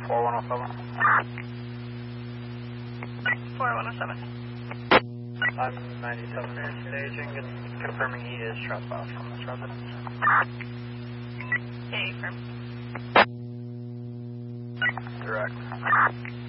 4107. 4107. I'm 97 is staging and confirming he is trespassed from this residence. Okay, firm. Direct.